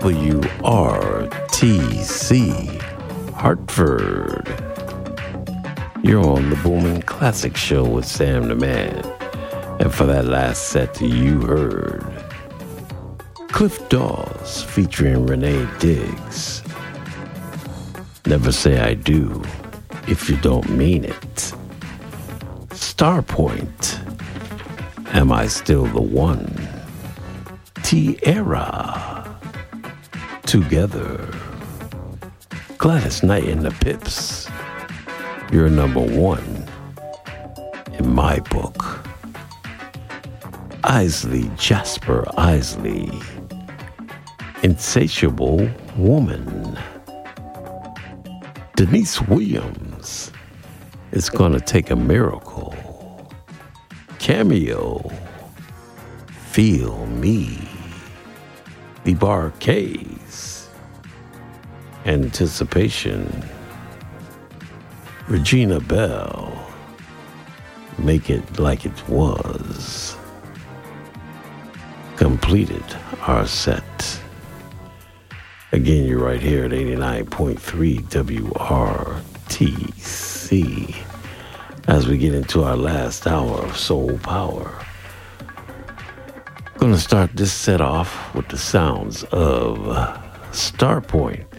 WRTC Hartford. You're on the Booming Classic Show with Sam the Man. And for that last set, you heard Cliff Dawes featuring Renee Diggs. Never Say I Do If You Don't Mean It. Starpoint, Am I Still the One? Tierra, Together. Gladys Knight and the Pips, You're number one in my book. Isley, Jasper Isley, Insatiable Woman. Denise Williams, It's Gonna Take a Miracle. Cameo, Feel Me. The Bar-Kays, Anticipation. Regina Belle, Make It Like It Was. Completed our set. Again, you're right here at 89.3 WRTC as we get into our last hour of Soul Power. Going to start this set off with the sounds of Starpoint